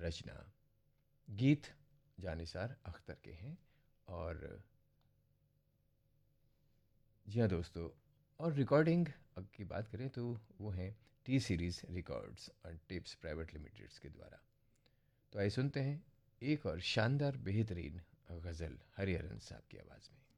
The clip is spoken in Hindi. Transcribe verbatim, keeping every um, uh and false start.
रचना, गीत जानिसार अख्तर के हैं। और जी हाँ दोस्तों, और रिकॉर्डिंग की बात करें तो वो हैं टी सीरीज़ रिकॉर्ड्स और टिप्स प्राइवेट लिमिटेड्स के द्वारा। तो आइए सुनते हैं एक और शानदार बेहतरीन गज़ल हरिहरन साहब की आवाज़ में।